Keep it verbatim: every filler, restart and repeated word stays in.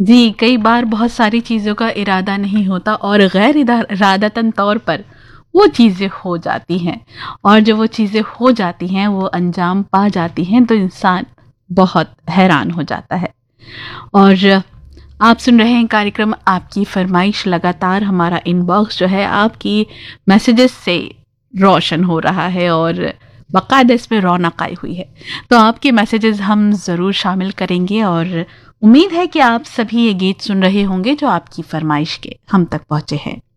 जी, कई बार बहुत सारी चीज़ों का इरादा नहीं होता और गैर इदा- इरादतन तौर पर वो चीज़ें हो जाती हैं, और जब वो चीज़ें हो जाती हैं, वो अंजाम पा जाती हैं, तो इंसान बहुत हैरान हो जाता है। और आप सुन रहे हैं कार्यक्रम आपकी फरमाइश। लगातार हमारा इनबॉक्स जो है आपकी मैसेजेस से रोशन हो रहा है और बाकायदा इसमें रौनक आई हुई है। तो आपके मैसेजेस हम ज़रूर शामिल करेंगे और उम्मीद है कि आप सभी ये गीत सुन रहे होंगे जो आपकी फरमाइश के हम तक पहुँचे हैं।